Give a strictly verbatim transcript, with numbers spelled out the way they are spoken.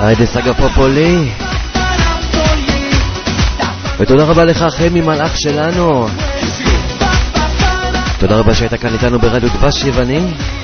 היידה סגה פופולי. ותודה רבה לך חמי מלאך שלנו. תודה רבה שהיית כאן איתנו ברדיו דבש יווני.